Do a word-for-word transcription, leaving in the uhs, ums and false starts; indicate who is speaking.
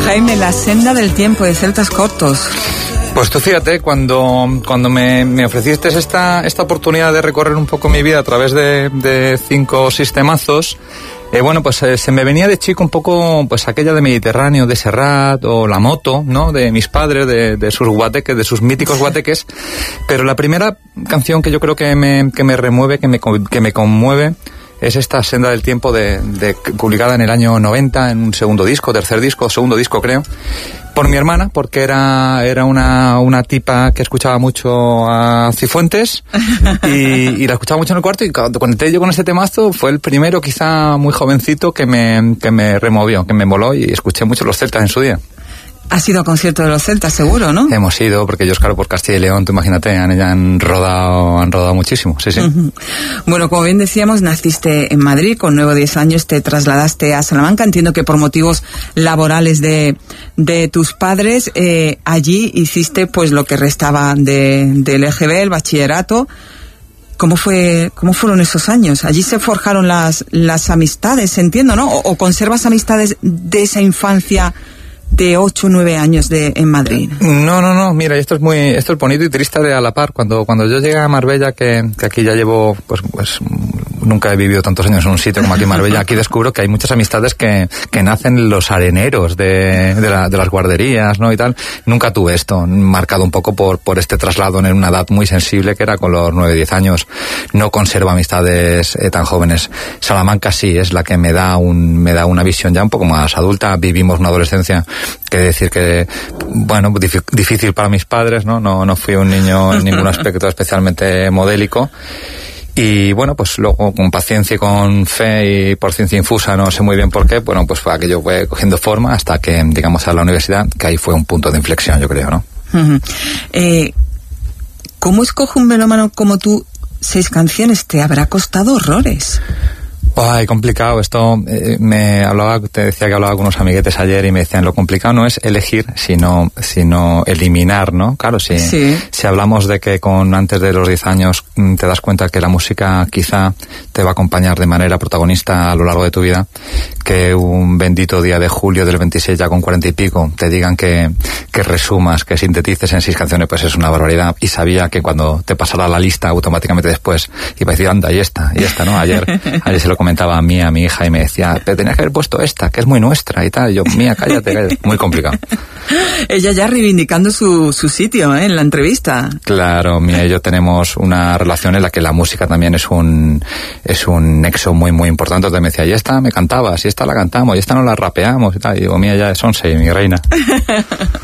Speaker 1: Jaime, la senda del tiempo de Celtas Cortos.
Speaker 2: Pues tú fíjate, cuando, cuando me, me ofreciste esta, esta oportunidad de recorrer un poco mi vida a través de, de cinco sistemazos, eh, bueno, pues eh, se me venía de chico un poco pues aquella de Mediterráneo, de Serrat, o La Moto, ¿no?, de mis padres, de, de sus guateques, de sus míticos guateques. Pero la primera canción que yo creo que me, que me remueve, que me, que me conmueve, es esta Senda del Tiempo, de, de, publicada en el año noventa, en un segundo disco, tercer disco, segundo disco creo, por mi hermana, porque era, era una, una tipa que escuchaba mucho a Cifuentes y, y la escuchaba mucho en el cuarto, y cuando conecté yo con este temazo fue el primero, quizá muy jovencito, que me, que me removió, que me moló, y escuché mucho los Celtas en su día.
Speaker 1: Has ido a concierto de los Celtas, seguro, ¿no?
Speaker 2: Hemos ido, porque ellos, claro, por Castilla y León, tú imagínate, han, ya han rodado, han rodado muchísimo, sí, sí. Uh-huh.
Speaker 1: Bueno, como bien decíamos, naciste en Madrid, con nueve o diez años te trasladaste a Salamanca, entiendo que por motivos laborales de, de tus padres, eh, allí hiciste pues lo que restaba de, del E G B, el bachillerato. ¿Cómo fue, cómo fueron esos años? Allí se forjaron las, las amistades, entiendo, ¿no? O, o conservas amistades de esa infancia de ocho o nueve años de, en Madrid.
Speaker 2: No, no, no, mira, esto es muy, esto es bonito y triste de a la par. Cuando, cuando yo llegué a Marbella, que, que aquí ya llevo, pues, pues, nunca he vivido tantos años en un sitio como aquí en Marbella, aquí descubro que hay muchas amistades que, que nacen en los areneros de, de, la, de las guarderías, ¿no?, y tal. Nunca tuve esto, marcado un poco por, por este traslado en una edad muy sensible, que era con los nueve, diez años. No conservo amistades eh, tan jóvenes. Salamanca sí es la que me da un, me da una visión ya un poco más adulta. Vivimos una adolescencia, que decir que, bueno, difícil para mis padres, ¿no? No, no fui un niño en ningún aspecto especialmente modélico. Y bueno, pues luego con paciencia y con fe y por ciencia infusa, no sé muy bien por qué, bueno, pues fue aquello fue cogiendo forma hasta que, digamos, a la universidad, que ahí fue un punto de inflexión, yo creo, ¿no?
Speaker 1: Uh-huh. Eh, ¿Cómo escoge un melómano como tú seis canciones? Te habrá costado horrores.
Speaker 2: Ay, complicado. Esto, eh, me hablaba, te decía que hablaba con unos amiguetes ayer y me decían, lo complicado no es elegir, sino, sino eliminar, ¿no? Claro, si,
Speaker 1: sí.
Speaker 2: si hablamos de que con antes de los diez años te das cuenta que la música quizá te va a acompañar de manera protagonista a lo largo de tu vida, que un bendito día de julio del veintiséis, ya con cuarenta y pico, te digan que, que resumas, que sintetices en seis canciones, pues es una barbaridad. Y sabía que cuando te pasara la lista, automáticamente después iba a decir, anda, y esta, y esta, ¿no? Ayer, ayer se lo comentaba a mí, a mi hija, y me decía, pero tenías que haber puesto esta, que es muy nuestra y tal. Y yo, mía, cállate, cállate. Muy complicado.
Speaker 1: Ella ya reivindicando su, su sitio, ¿eh?, en la entrevista.
Speaker 2: Claro, Mía y yo tenemos una relación en la que la música también es un es un nexo muy, muy importante. Entonces me decía, y esta me cantabas, y esta la cantamos, y esta no la rapeamos y tal. Y digo, Mía, ya es once, mi reina.